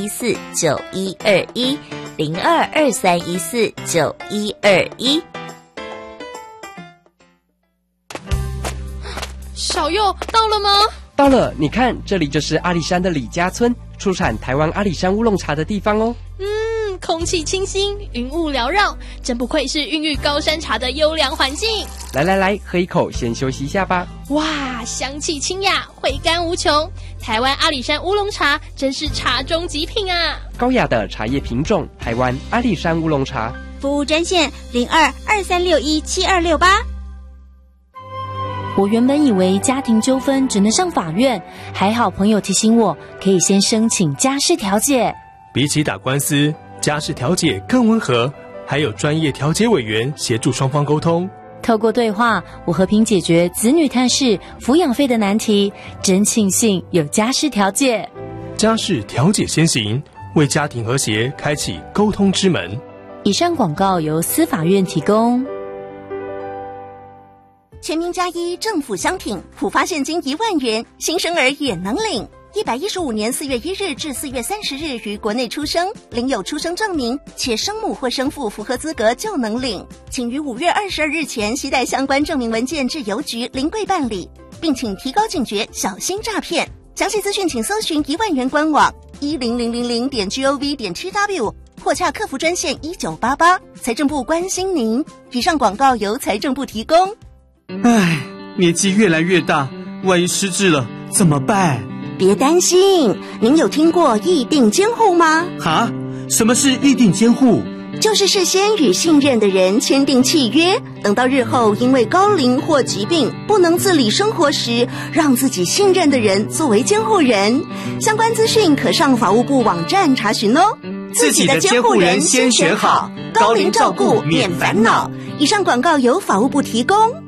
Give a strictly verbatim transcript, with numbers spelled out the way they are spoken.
一四九一二一，零二二三一四九一二一。 小佑到了吗？ 到了，你看，这里就是阿里山的李家村，出产台湾阿里山乌龙茶的地方哦。 嗯，空气清新，云雾缭绕，真不愧是孕育高山茶的优良环境。 来来来，喝一口，先休息一下吧。 哇，香气清雅，回甘无穷。台湾阿里山乌龙茶真是茶中极品啊！ 高雅的茶叶品种，台湾阿里山乌龙茶。 服务专线零二二三六一七二六八。 我原本以为家庭纠纷只能上法院，还好朋友提醒我，可以先申请家事调解。 比起打官司，家事调解更温和，还有专业调解委员协助双方沟通。 透过对话，我和平解决子女探视、抚养费的难题，真庆幸有家事调解。 家事调解先行，为家庭和谐开启沟通之门。 以上广告由司法院提供。 全民加一，政府相挺，普发现金一万元，新生儿也能领。一百一十五年四月一日至四月三十日于国内出生，领有出生证明，且生母或生父符合资格就能领。请于五月二十二日前携带相关证明文件至邮局临柜办理，并请提高警觉，小心诈骗。详细资讯请搜寻一万元官网一零零零零点 gov 点 tw 或洽客服专线一九八八。财政部关心您。以上广告由财政部提供。 唉，年纪越来越大，万一失智了怎么办？ 别担心，您有听过议定监护吗？ 哈？什么是议定监护？ 就是事先与信任的人签订契约，等到日后因为高龄或疾病不能自理生活时，让自己信任的人作为监护人。相关资讯可上法务部网站查询哦。 自己的监护人先选好，高龄照顾免烦恼。 以上广告由法务部提供。